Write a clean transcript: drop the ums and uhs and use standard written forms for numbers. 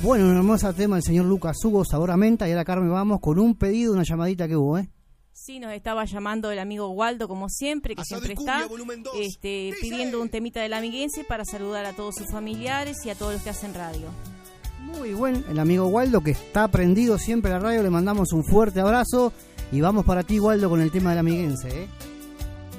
Bueno, un hermoso tema del señor Lucas Hugo, Sabor a Menta. Y ahora, Carmen, vamos con un pedido, una llamadita que hubo, Sí, nos estaba llamando el amigo Waldo, como siempre, que siempre está pidiendo un temita del amiguense para saludar a todos sus familiares y a todos los que hacen radio. Muy buen, el amigo Waldo, que está prendido siempre a la radio. Le mandamos un fuerte abrazo y vamos para ti, Waldo, con el tema del amiguense,